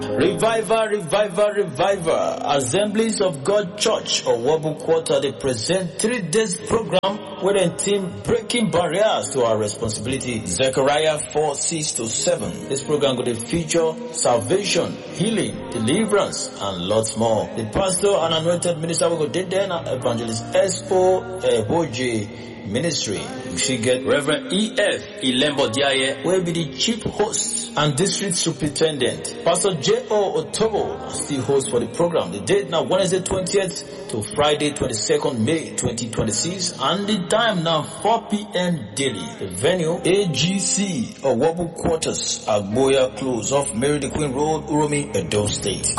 Revival. Assemblies of God Church or Wabu Quarter, they present 3 days program with a team breaking barriers to our responsibility. Zechariah 4:6-7. This program will feature salvation, healing, deliverance, and lots more. The pastor and anointed minister will go there, Evangelist S.O. Eboje Ministry. You should get Reverend E.F. Ilembo Diaye, will be the chief host and district superintendent. Pastor J.O. Otobo is the host for the program. The date now Wednesday 20th to Friday 22nd May 2026, and the time now 4 p.m. daily. The venue AGC or Wabu Quarters, Agboya Close off Mary the Queen Road, Uromi, Edo State.